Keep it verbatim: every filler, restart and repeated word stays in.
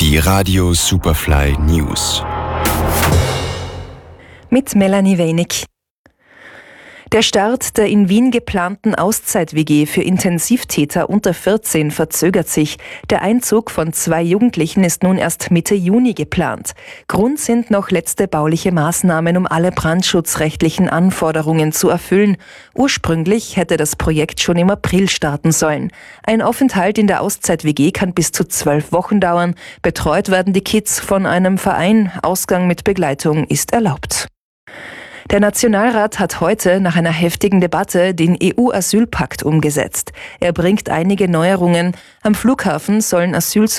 Die Radio Superfly News. Mit Melanie Weinig. Der Start der in Wien geplanten Auszeit-W G für Intensivtäter unter vierzehn verzögert sich. Der Einzug von zwei Jugendlichen ist nun erst Mitte Juni geplant. Grund sind noch letzte bauliche Maßnahmen, um alle brandschutzrechtlichen Anforderungen zu erfüllen. Ursprünglich hätte das Projekt schon im April starten sollen. Ein Aufenthalt in der Auszeit-W G kann bis zu zwölf Wochen dauern. Betreut werden die Kids von einem Verein. Ausgang mit Begleitung ist erlaubt. Der Nationalrat hat heute nach einer heftigen Debatte den E U-Asylpakt umgesetzt. Er bringt einige Neuerungen. Am Flughafen sollen Asylsuchende